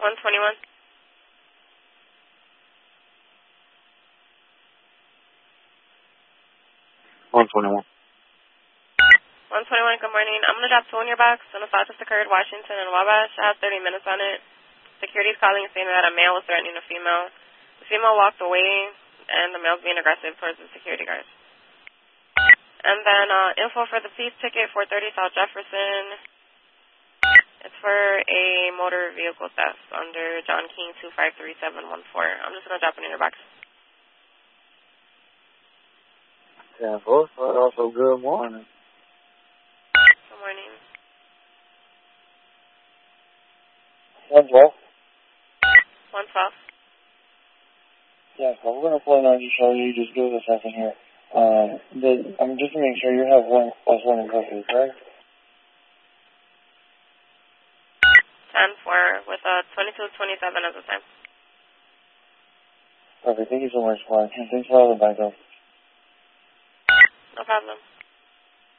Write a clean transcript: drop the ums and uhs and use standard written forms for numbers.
121. 121. 121, good morning. I'm going to drop 2 in your box. An assault just occurred, Washington and Wabash. I have 30 minutes on it. Security's calling saying that a male was threatening a female. The female walked away, and the male's being aggressive towards the security guard. And then info for the police ticket, 430 South Jefferson. It's for a motor vehicle theft under John King 253714. I'm just going to drop it in your box. 10-4. Also, good morning. Good morning. 112. 112. Yeah, so we're going to pull in on you, so you just give us a second here. I'm just to make sure you have 1+1 in custody, correct? 10-4 with 2227 as the time. Perfect. Thank you so much, Juan. Thanks for all the backup. No problem.